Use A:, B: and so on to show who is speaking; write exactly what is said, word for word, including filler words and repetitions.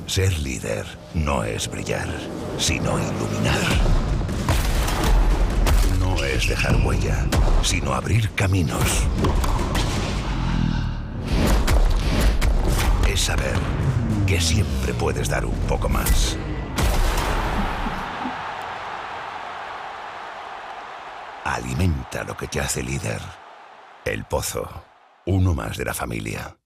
A: Ser líder no es brillar, sino iluminar. No es dejar huella, sino abrir caminos. Es saber que siempre puedes dar un poco más. Alimenta lo que te hace líder. El Pozo, uno más de la familia.